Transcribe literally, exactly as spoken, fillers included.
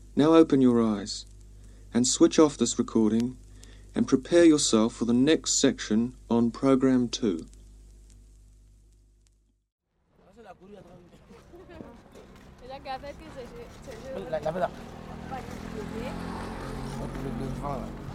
Now open your eyes and switch off this recording and prepare yourself for the next section on Program two. La, la verdad.